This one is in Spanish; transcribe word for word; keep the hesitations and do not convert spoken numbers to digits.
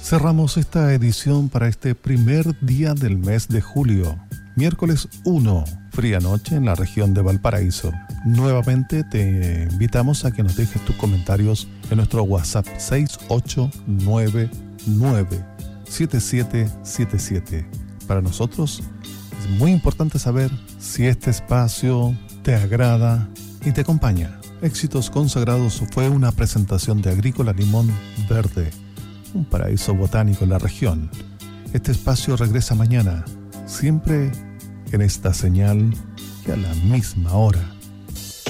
Cerramos esta edición para este primer día del mes de julio, miércoles uno, fría noche en la región de Valparaíso. Nuevamente te invitamos a que nos dejes tus comentarios en nuestro WhatsApp seis ocho nueve nueve siete siete siete siete. Para nosotros es muy importante saber si este espacio te agrada y te acompaña. Éxitos Consagrados fue una presentación de Agrícola Limón Verde, un paraíso botánico en la región. Este espacio regresa mañana, siempre en esta señal y a la misma hora.